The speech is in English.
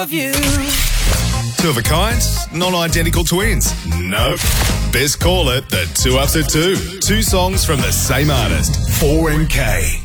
you. Two of a kind, non-identical twins. Nope. Best call it the 2 Ups at 2. Two songs from the same artist, 4MK.